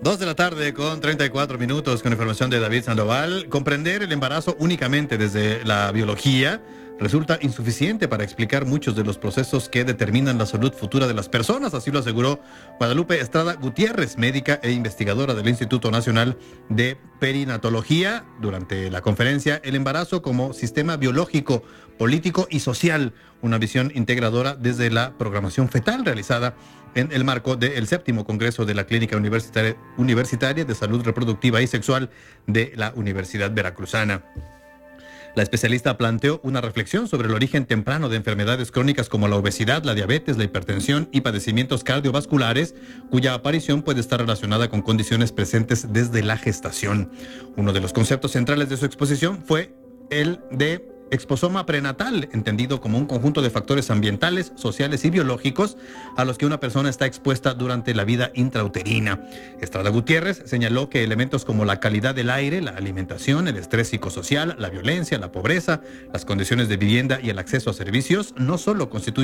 2 de la tarde con 34 minutos con información de David Sandoval. Comprender el embarazo únicamente desde la biología resulta insuficiente para explicar muchos de los procesos que determinan la salud futura de las personas, así lo aseguró Guadalupe Estrada Gutiérrez, médica e investigadora del Instituto Nacional de Perinatología, durante la conferencia El embarazo como sistema biológico, político y social, una visión integradora desde la programación fetal, realizada en el marco del 7º Congreso de la Clínica Universitaria de Salud Reproductiva y Sexual de la Universidad Veracruzana. La especialista planteó una reflexión sobre el origen temprano de enfermedades crónicas como la obesidad, la diabetes, la hipertensión y padecimientos cardiovasculares, cuya aparición puede estar relacionada con condiciones presentes desde la gestación. Uno de los conceptos centrales de su exposición fue el de exposoma prenatal, entendido como un conjunto de factores ambientales, sociales y biológicos a los que una persona está expuesta durante la vida intrauterina. Estrada Gutiérrez señaló que elementos como la calidad del aire, la alimentación, el estrés psicosocial, la violencia, la pobreza, las condiciones de vivienda y el acceso a servicios no solo constituyen